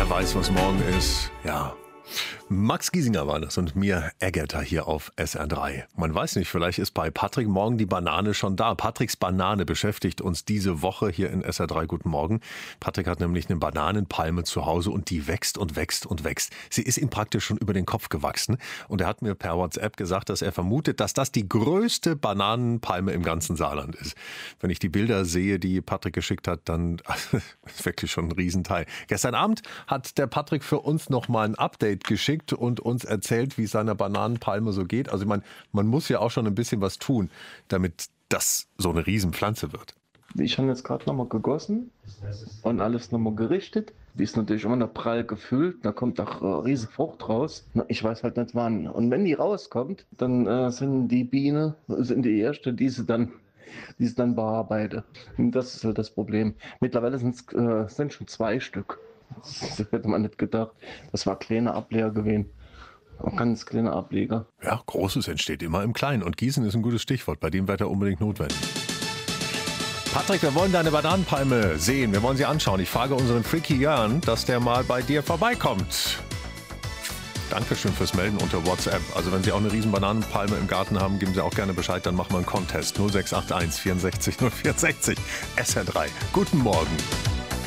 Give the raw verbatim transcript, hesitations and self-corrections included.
Wer weiß, was morgen ist? Ja. Max Giesinger war das und mir Eggerter hier auf S R drei. Man weiß nicht, vielleicht ist bei Patrick morgen die Banane schon da. Patricks Banane beschäftigt uns diese Woche hier in S R drei. Guten Morgen. Patrick hat nämlich eine Bananenpalme zu Hause und die wächst und wächst und wächst. Sie ist ihm praktisch schon über den Kopf gewachsen und er hat mir per WhatsApp gesagt, dass er vermutet, dass das die größte Bananenpalme im ganzen Saarland ist. Wenn ich die Bilder sehe, die Patrick geschickt hat, dann ist wirklich schon ein Riesenteil. Gestern Abend hat der Patrick für uns noch mal ein Update geschickt und uns erzählt, wie es seiner Bananenpalme so geht. Also ich meine, man muss ja auch schon ein bisschen was tun, damit das so eine Riesenpflanze wird. Ich habe jetzt gerade nochmal gegossen und alles nochmal gerichtet. Die ist natürlich immer noch prall gefüllt, da kommt auch äh, riesige Frucht raus. Ich weiß halt nicht wann. Und wenn die rauskommt, dann äh, sind die Bienen, sind die erste, die sie dann, die sie dann bearbeiten. Und das ist halt das Problem. Mittlerweile sind es äh, sind schon zwei Stück. Das hätte man nicht gedacht. Das war kleine Ableger gewesen. Ein ganz kleiner Ableger. Ja, Großes entsteht immer im Kleinen. Und Gießen ist ein gutes Stichwort. Bei dem Wetter unbedingt notwendig. Patrick, wir wollen deine Bananenpalme sehen. Wir wollen sie anschauen. Ich frage unseren Freaky Jörn, dass der mal bei dir vorbeikommt. Dankeschön fürs Melden unter WhatsApp. Also wenn Sie auch eine riesen Bananenpalme im Garten haben, geben Sie auch gerne Bescheid. Dann machen wir einen Contest. null sechs acht eins vierundsechzig null vierundsechzig S R drei. Guten Morgen.